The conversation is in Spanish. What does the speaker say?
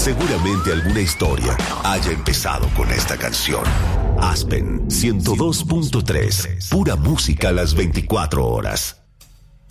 Seguramente alguna historia haya empezado con esta canción. Aspen 102.3, pura música a las 24 horas.